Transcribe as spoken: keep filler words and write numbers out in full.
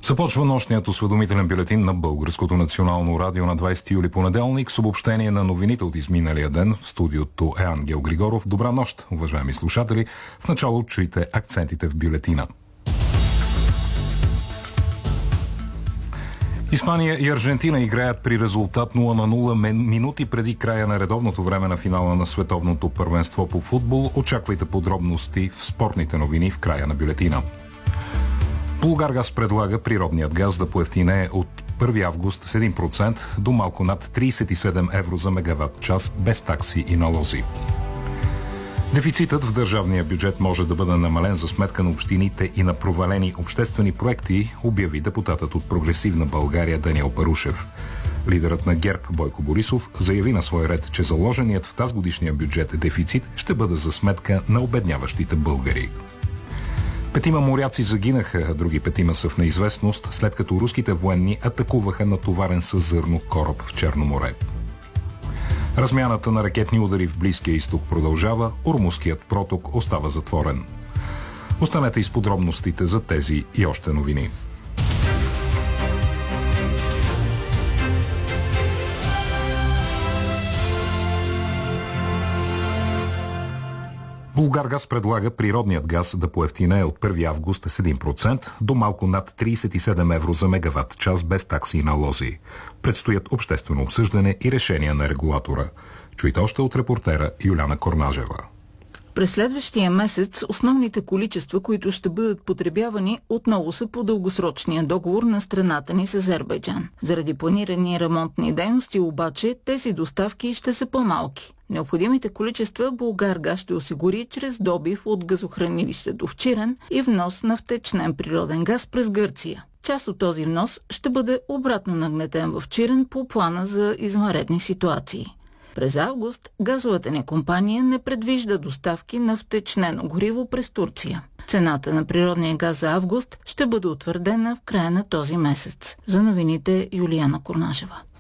Започва нощният осведомителен бюлетин на Българското национално радио на двадесети юли, понеделник, с обобщение на новините от изминалия ден. В студиото е Ангел Григоров. Добра нощ, уважаеми слушатели. В начало чуйте акцентите в бюлетина. Испания и Аржентина играят при резултат нула на нула минути преди края на редовното време на финала на световното първенство по футбол. Очаквайте подробности в спортните новини в края на бюлетина. Булгаргаз предлага природният газ да поевтинее от първи август с един процент до малко над тридесет и седем евро за мегаватт час без такси и налози. Дефицитът в държавния бюджет може да бъде намален за сметка на общините и на провалени обществени проекти, обяви депутатът от Прогресивна България Даниел Парушев. Лидерът на ГЕРБ Бойко Борисов заяви на свой ред, че заложеният в тазгодишния бюджет дефицит ще бъде за сметка на обедняващите българи. Петима моряци загинаха, а други петима са в неизвестност, след като руските военни атакуваха натоварен със зърно кораб в Черно море. Размяната на ракетни удари в Близкия изток продължава, Ормузският проток остава затворен. Останете и с подробностите за тези и още новини. Булгаргаз предлага природният газ да поевтинее от първи август с един процент до малко над тридесет и седем евро за мегаватт час без такси и налози. Предстоят обществено обсъждане и решения на регулатора. Чуйте още от репортера Юлиана Корнажева. През следващия месец основните количества, които ще бъдат потребявани, отново са по дългосрочния договор на страната ни с Азербайджан. Заради планирани ремонтни дейности обаче тези доставки ще са по-малки. Необходимите количества Булгаргаз ще осигури чрез добив от газохранилището в Чирен и внос на втечнен природен газ през Гърция. Част от този внос ще бъде обратно нагнетен в Чирен по плана за извънредни ситуации. През август газовата ни компания не предвижда доставки на втечнено гориво през Турция. Цената на природния газ за август ще бъде утвърдена в края на този месец. За новините Юлиана Корнажева.